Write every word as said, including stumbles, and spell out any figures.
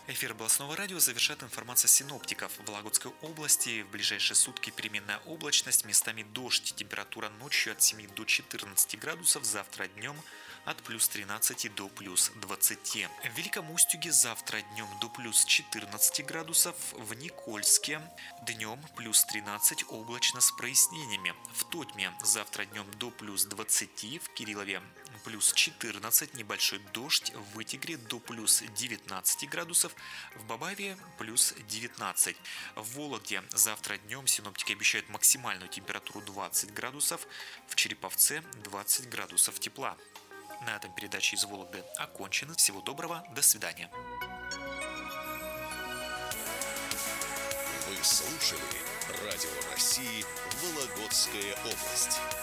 Эфир областного радио завершает информация синоптиков. В Вологодской области в ближайшие сутки переменная облачность, местами дождь. Температура ночью от семи до четырнадцати градусов, завтра днем от плюс тринадцати до плюс двадцати. В Великом Устюге завтра днем до плюс четырнадцати градусов, в Никольске днем плюс тринадцать, облачно с прояснениями. В Тотьме завтра днем до плюс двадцати, в Кириллове плюс четырнадцать, небольшой дождь, в Вытегре до плюс девятнадцати градусов, в Бабаеве плюс девятнадцать. В Вологде завтра днем синоптики обещают максимальную температуру двадцать градусов, в Череповце двадцать градусов тепла. На этом передача из Вологды окончена. Всего доброго, до свидания. Вы слушали Радио России Вологодская область.